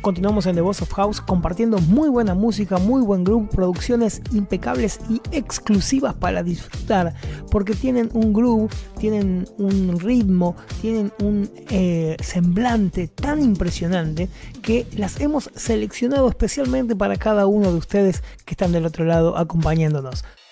continuamos en The Boss of House compartiendo muy buena música, muy buen groove, producciones impecables y exclusivas para disfrutar, porque tienen un groove, tienen un ritmo, tienen un semblante tan impresionante que las hemos seleccionado especialmente para cada uno de ustedes que están del otro lado acompañándonos.